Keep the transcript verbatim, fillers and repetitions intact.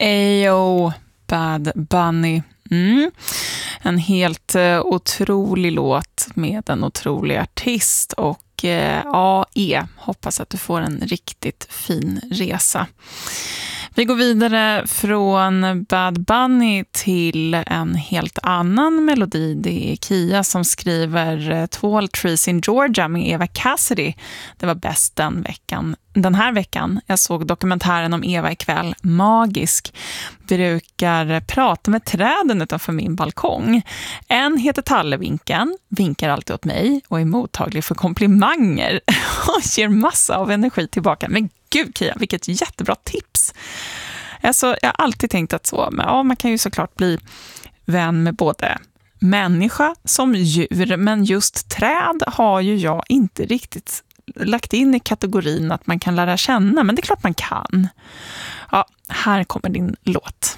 Ayo, Bad Bunny. Mm. En helt uh, otrolig låt med en otrolig artist och uh, A E. Hoppas att du får en riktigt fin resa. Vi går vidare från Bad Bunny till en helt annan melodi. Det är Kia som skriver Tall Trees in Georgia med Eva Cassidy. Det var bäst den veckan. Den här veckan, jag såg dokumentären om Eva ikväll, magisk. Brukar prata med träden utanför min balkong. En heter Tallevinken, vinkar alltid åt mig och är mottaglig för komplimanger och ger massa av energi tillbaka. Men gud Kia, vilket jättebra tips. Alltså, jag har alltid tänkt att så, men ja, man kan ju såklart bli vän med både människa som djur, men just träd har ju jag inte riktigt lagt in i kategorin att man kan lära känna, men det är klart man kan. Ja, här kommer din låt.